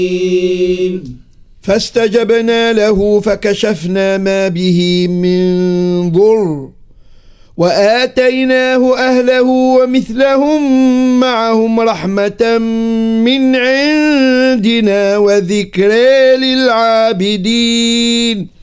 فاستجبنا له فكشفنا ما به من ضر وآتيناه أهله ومثلهم معهم رحمة من عندنا وذكرى للعابدين.